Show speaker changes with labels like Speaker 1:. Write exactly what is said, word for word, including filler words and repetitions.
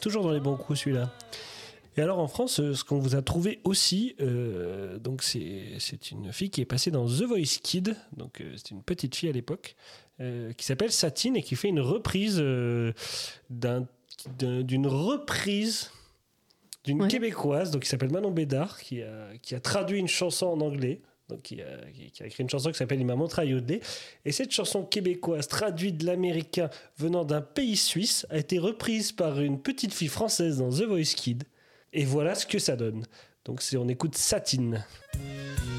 Speaker 1: toujours dans les bons coups celui-là. Et alors en France, ce qu'on vous a trouvé aussi, euh, donc c'est, c'est une fille qui est passée dans The Voice Kids, donc euh, c'est une petite fille à l'époque, euh, qui s'appelle Satine et qui fait une reprise euh, d'un, d'un, d'une reprise d'une
Speaker 2: ouais.
Speaker 1: québécoise, donc qui s'appelle Manon Bédard, qui a, qui a traduit une chanson en anglais. Donc, qui, a, qui a écrit une chanson qui s'appelle Il m'a montré à yodeler. Et cette chanson québécoise, traduite de l'américain venant d'un pays suisse, a été reprise par une petite fille française dans The Voice Kids. Et voilà ce que ça donne. Donc, c'est, on écoute Satine.